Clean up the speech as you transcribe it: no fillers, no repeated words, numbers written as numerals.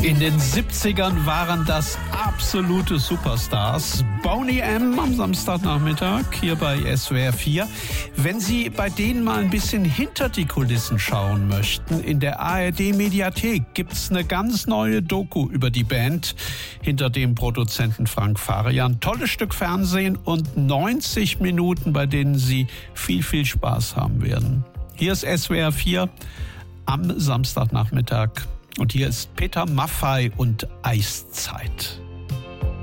In den 70ern waren das absolute Superstars. Boney M. am Samstagnachmittag hier bei SWR 4. Wenn Sie bei denen mal ein bisschen hinter die Kulissen schauen möchten, in der ARD-Mediathek gibt's eine ganz neue Doku über die Band hinter dem Produzenten Frank Farian. Tolles Stück Fernsehen und 90 Minuten, bei denen Sie viel, viel Spaß haben werden. Hier ist SWR 4 am Samstagnachmittag. Und hier ist Peter Maffay und Eiszeit.